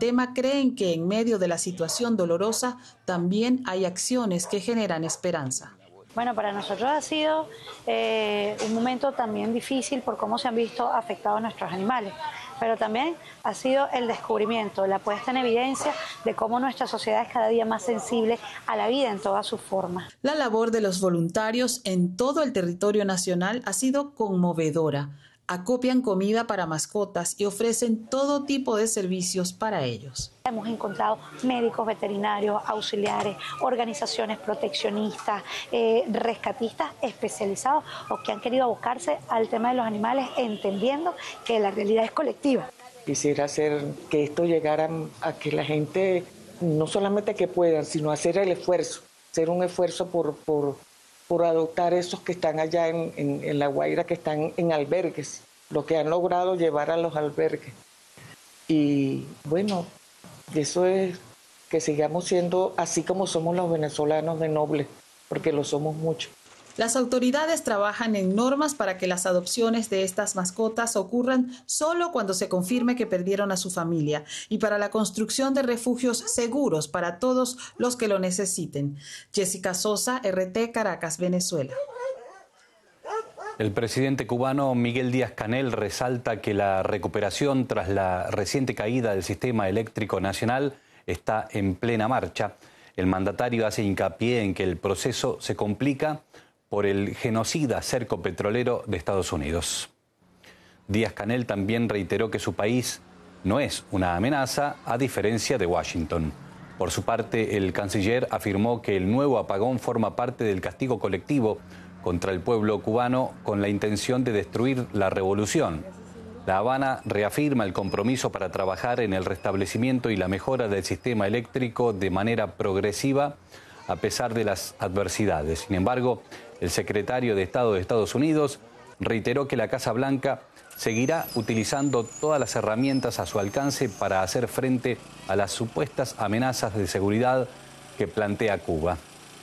tema creen que en medio de la situación dolorosa también hay acciones que generan esperanza. Bueno, para nosotros ha sido un momento también difícil por cómo se han visto afectados nuestros animales, pero también ha sido el descubrimiento, la puesta en evidencia de cómo nuestra sociedad es cada día más sensible a la vida en todas sus formas. La labor de los voluntarios en todo el territorio nacional ha sido conmovedora. Acopian comida para mascotas y ofrecen todo tipo de servicios para ellos. Hemos encontrado médicos veterinarios, auxiliares, organizaciones proteccionistas, rescatistas especializados o que han querido abocarse al tema de los animales entendiendo que la realidad es colectiva. Quisiera hacer que esto llegara a que la gente no solamente que puedan, sino hacer el esfuerzo, hacer un esfuerzo por adoptar esos que están allá en La Guaira, que están en albergues, lo que han logrado llevar a los albergues. Y bueno, eso es que sigamos siendo así como somos los venezolanos de nobles, porque lo somos mucho. Las autoridades trabajan en normas para que las adopciones de estas mascotas ocurran solo cuando se confirme que perdieron a su familia y para la construcción de refugios seguros para todos los que lo necesiten. Jessica Sosa, RT, Caracas, Venezuela. El presidente cubano Miguel Díaz-Canel resalta que la recuperación tras la reciente caída del sistema eléctrico nacional está en plena marcha. El mandatario hace hincapié en que el proceso se complica por el genocida cerco petrolero de Estados Unidos. Díaz-Canel también reiteró que su país no es una amenaza, a diferencia de Washington. Por su parte, el canciller afirmó que el nuevo apagón forma parte del castigo colectivo contra el pueblo cubano con la intención de destruir la revolución. La Habana reafirma el compromiso para trabajar en el restablecimiento y la mejora del sistema eléctrico de manera progresiva a pesar de las adversidades. Sin embargo, el secretario de Estado de Estados Unidos reiteró que la Casa Blanca seguirá utilizando todas las herramientas a su alcance para hacer frente a las supuestas amenazas de seguridad que plantea Cuba.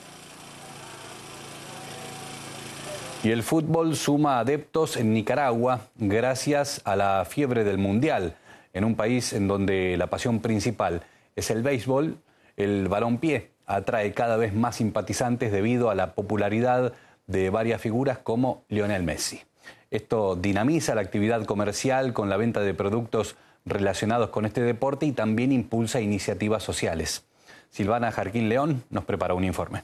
Y el fútbol suma adeptos en Nicaragua gracias a la fiebre del Mundial. En un país en donde la pasión principal es el béisbol, el balompié atrae cada vez más simpatizantes debido a la popularidad de varias figuras como Lionel Messi. Esto dinamiza la actividad comercial con la venta de productos relacionados con este deporte y también impulsa iniciativas sociales. Silvana Jarquín León nos prepara un informe.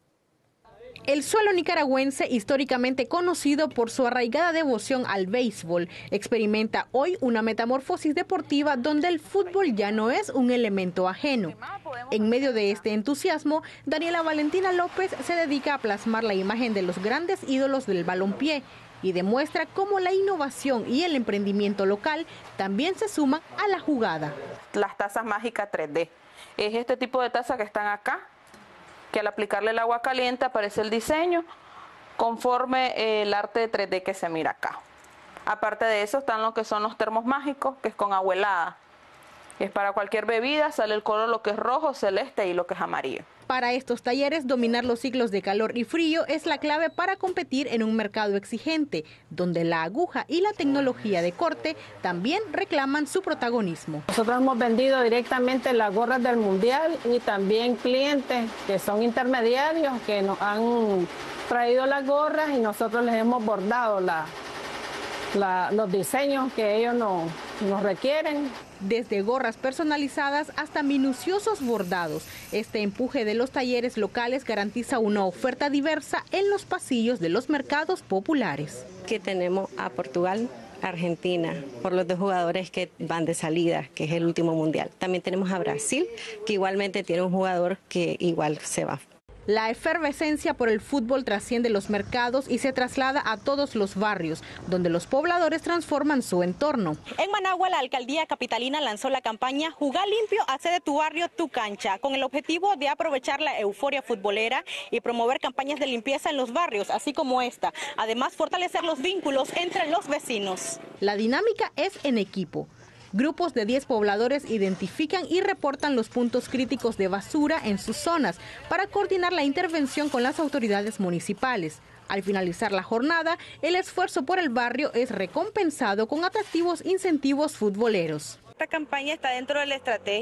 El suelo nicaragüense, históricamente conocido por su arraigada devoción al béisbol, experimenta hoy una metamorfosis deportiva donde el fútbol ya no es un elemento ajeno. En medio de este entusiasmo, Daniela Valentina López se dedica a plasmar la imagen de los grandes ídolos del balompié y demuestra cómo la innovación y el emprendimiento local también se suman a la jugada. Las tazas mágicas 3D. Es este tipo de taza que están acá, que al aplicarle el agua caliente aparece el diseño conforme el arte de 3D que se mira acá. Aparte de eso están lo que son los termos mágicos, que es con agua helada. Es para cualquier bebida, sale el color lo que es rojo, celeste y lo que es amarillo. Para estos talleres, dominar los ciclos de calor y frío es la clave para competir en un mercado exigente, donde la aguja y la tecnología de corte también reclaman su protagonismo. Nosotros hemos vendido directamente las gorras del Mundial y también clientes que son intermediarios que nos han traído las gorras y nosotros les hemos bordado los diseños que ellos nos requieren. Desde gorras personalizadas hasta minuciosos bordados, este empuje de los talleres locales garantiza una oferta diversa en los pasillos de los mercados populares. Que tenemos a Portugal, Argentina, por los dos jugadores que van de salida, que es el último mundial. También tenemos a Brasil, que igualmente tiene un jugador que igual se va. La efervescencia por el fútbol trasciende los mercados y se traslada a todos los barrios, donde los pobladores transforman su entorno. En Managua, la alcaldía capitalina lanzó la campaña Jugar limpio, hace de tu barrio tu cancha, con el objetivo de aprovechar la euforia futbolera y promover campañas de limpieza en los barrios, así como esta. Además, fortalecer los vínculos entre los vecinos. La dinámica es en equipo. Grupos de 10 pobladores identifican y reportan los puntos críticos de basura en sus zonas para coordinar la intervención con las autoridades municipales. Al finalizar la jornada, el esfuerzo por el barrio es recompensado con atractivos incentivos futboleros. Esta campaña está dentro de la estrategia